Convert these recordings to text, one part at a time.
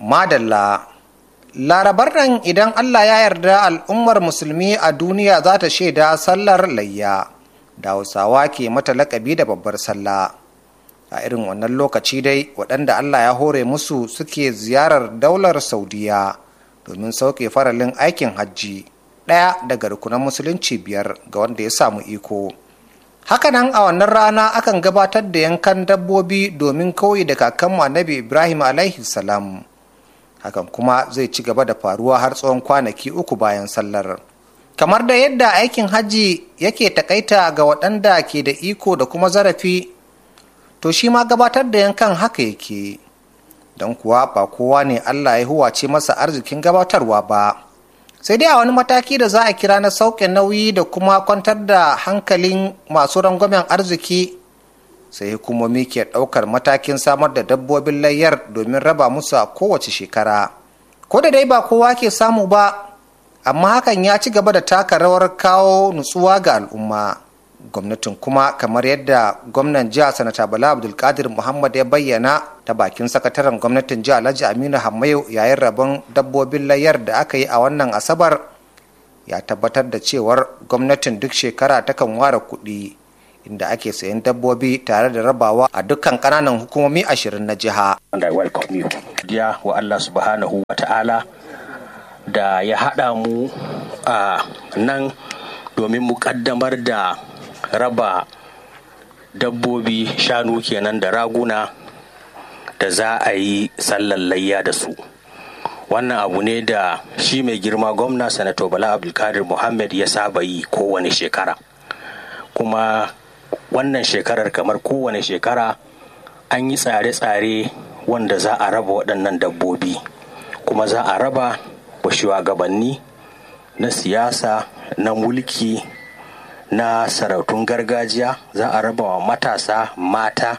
Madalla. Larabar nan idan Allah ya yarda al'ummar musulmi a duniya za ta shaida sallar layya da Hausawa ke mata lakabi da babbar sallah. A irin wannan lokaci dai waɗanda Allah ya hore musu suke ziyarar daular Saudiya domin sauke faralin aikin hajji, ɗaya daga rukunan musulunci 5 ga wanda ya samu iko. Hakanan a wannan rana akan gabatar da yankan dabbobi domin koyi da kakanmu Annabi Ibrahim alaihi salam. Hakan kuma zai ci gaba da faruwa har tsawon kwanaki 3 bayan sallar. Kamar da yadda aikin hajji yake takaita ga waɗanda ke da iko da kuma zarafi, to shi ma gabatar da yankan haka yake. Don kuwa ba kowa ne Allah ya huwace masa arzikin gabatarwa ba. Sai dai a wani mataki da za a kira na sauke nauyi da kuma kwantar da hankalin masu rangwamen arziki, sai hukumomi ke ɗaukar matakin samar da dabbobin layyar domin raba musu a kowace shekara. Ko da dai ba kowa ke samu ba, amma hakan ya ci gaba da taka rawar kawo nutsuwa ga al'umma. Gwamnatin kuma kamar yadda gwamnan jiha sanata Bala Abdulkadir Muhammad ya bayyana ta bakin sakataren gwamnatin jiha Alhaji Aminu Hammayo yayin rabon dabbobin layyar da aka yi a wannan Asabar, ya tabbatar da cewar gwamnatin duk shekara takan ware kuɗi inda ake sayan dabbobi tare da rabawa a dukkan ƙananan hukumomi 20 na jiha. Godiya wa Allah subhanahu wa ta'ala da ya haɗa mu a nan domin mu ƙaddamar da raba dabbobi, shanu kenan da raguna da za a yi sallar layya da su. Wannan abu ne da shi mai girma gwamna Sanato Bala Abdulkadir Muhammad ya saba yi kowane shekara. Kuma wannan shekarar kamar kowane shekara an yi tsare-tsare wanda za a raba waɗannan dabbobi, kuma za a raba wa shugabanni na siyasa, na mulki, na sarautun gargajiya, za a raba wa matasa, mata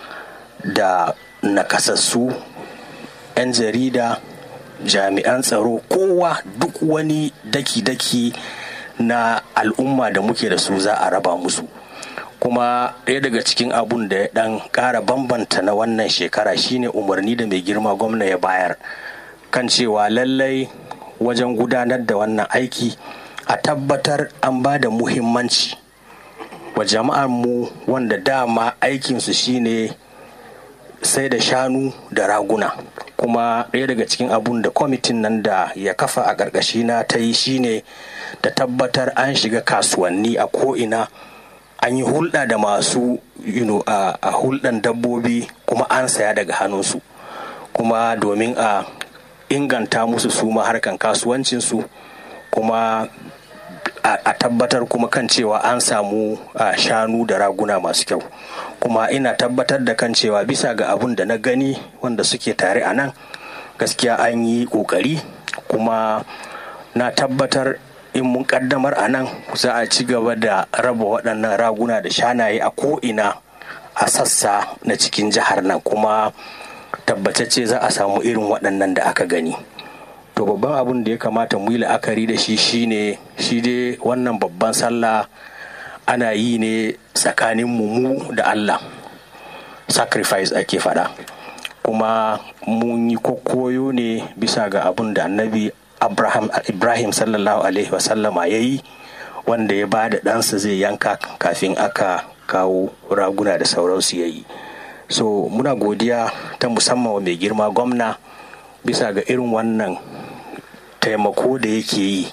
da nakasassu, 'yan jarida, jami'an tsaro, kowa, duk wani daki-daki na al'umma da muke da su za a raba musu. Kuma ɗaya daga cikin abun da ya ɗan ƙara bambanta na wannan shekara shine umarni da mai girma gwamna ya bayar kan cewa lallai wajen gudanar da wannan aiki a tabbatar an ba da muhimmanci wa jama'ar mu wanda dama aikinsu shine sai da shanu da raguna. Kuma ɗaya daga cikin abun da kwamitin nan da ya kafa a ƙarƙashina ta yi shine da tabbatar an shiga kasuwanni a ko'ina, an yi hulɗa da masu a hulɗan dabbobi kuma an saya daga hannunsu, kuma domin a inganta musu su ma harkan kasuwancinsu, kuma a tabbatar kuma kan cewa an samu shanu da raguna masu kyau. Kuma ina tabbatar da kan cewa bisa ga abun da na gani wanda suke tare a nan, gaskiya an yi ƙoƙari, kuma na tabbatar in mun kaddamar a nan za a ci gaba da raba waɗannan raguna da shanaye a ko'ina a sassa na cikin jihar nan, kuma tabbatacce za a samu irin waɗannan da aka gani. To babban abin da ya kamata mu yi la'akari da shi shine shi dai wannan babban sallah ana yi ne tsakanin mu da Allah, sacrifice ake faɗa, kuma mun yi koyo ne bisa ga abin da annabi Ibrahim sallallahu alaihi wasallama ya yi, wanda ya ba da ɗansa zai yanka kafin aka kawo raguna da sauransu ya yi. So muna godiya ta musamman wa mai girma gwamna bisa ga irin wannan taimako da yake yi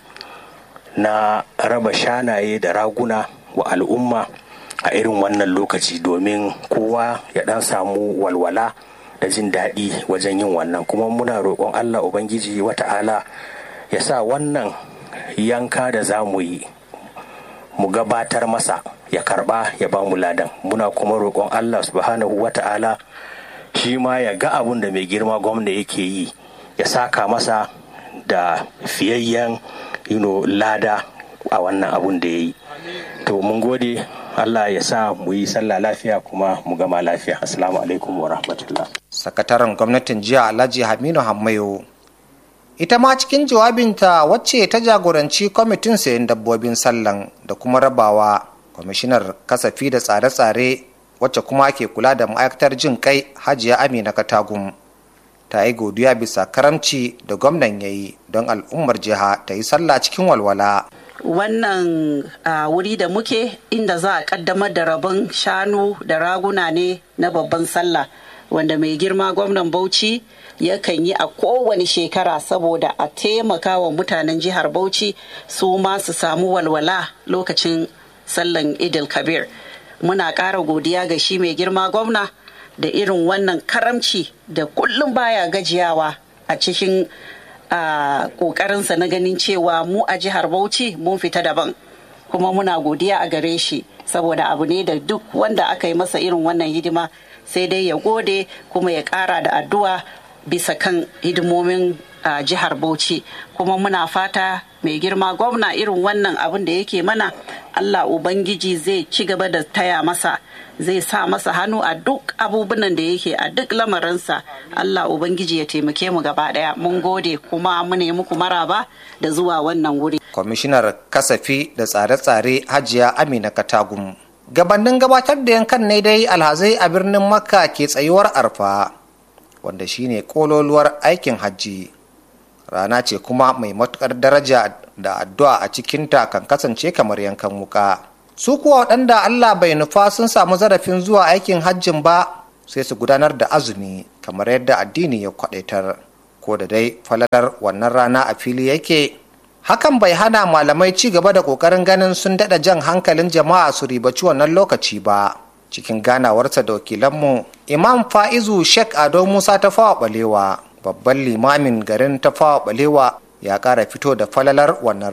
na raba shanaye da raguna wa al'umma a irin wannan lokaci, domin kowa ya ɗan samu walwala da jin daɗi wajen yin wannan. Kuma muna roƙon Allah Ubangiji wata'ala ya sa wannan yanka da za mu yi mu gabatar masa ya karba ya ba mu ladan. Muna kuma roƙon Allah subhanahu wata'ala shi ma ya ga abun da mai girma gwamna yake yi, ya saka masa da fiyayyen lada a wannan abun da ya yi. To mun gode, Allah ya sa mu yi sallah lafiya kuma mu gama lafiya. Assalamu alaikum wa rahmatullah. Sakataren gwamnatin jiya Alhaji Aminu Hammayo. Ita ma cikin jawabinta wacce ta jagoranci kwamitin sayan dabbobin sallan da kuma rabawa, kwamishinar kasafi da tsare-tsare wacce kuma ke kula da ma'aikatar jin kai Hajiya Amina Katagum ta yi godiya bisa karamci da gwamnan ya yi don al'ummar jiha ta yi sallah cikin walwala. Wannan wuri da muke inda za a kaddamar da rabon shanu da raguna ne na babban sallah wanda mai girma gwamnan Bauchi yakan yi a kowane shekara saboda a taimaka wa mutanen jihar Bauchi su ma su samu walwala lokacin sallan Idil Kabir. Muna ƙara godiya ga shi mai girma gwamna da irin wannan karamci da kullum baya gajiyawa a cikin ƙoƙarinsa na ganin cewa mu a jihar Bauchi mun fita daban, kuma muna godiya a gare shi saboda abu ne da duk wanda aka yi masa irin wannan hidima sai dai ya gode kuma ya ƙara da addu'a bisa kan hidimomin jihar Bauchi. Kuma muna fata mai girma gwamna irin wannan abin da yake mana Allah Ubangiji zai ci gaba da taya masa, zai sa masa hannu a duk abubuwan da yake a duk lamarinsa. Allah Ubangiji ya taimake mu gaba daya. Mun gode kuma mu ne muku maraba da zuwa wannan wuri. Kwamishinar kasafi da tsare-tsare Hajiya Amina Katagum. Gabanin gabatar da yankan ne dai alhazai a birnin Makka ke tsayuwar Arfa, wanda shine kololuwar aikin hajji. Rana ce kuma mai matukar daraja da addu'a a cikinta kan kasance kamar yankan wuka. Su kuwa waɗanda Allah bai nufa sun samu zarafin zuwa aikin hajjin ba sai su gudanar da azumi kamar yadda addini ya kwaɗaitar, ko da dai falalar wannan rana a fili yake. Hakan bai hana malamai ci gaba da ƙoƙarin ganin sun daɗa jan hankalin jama'a su ribaci wannan lokaci ba. Cikin ganawarsa da wakilanmu, Imam Fa'izu Sheikh Ado Musa Tafawa Balewa, babban limamin garin Tafawa Balewa, ya ƙara fito da falalar wannan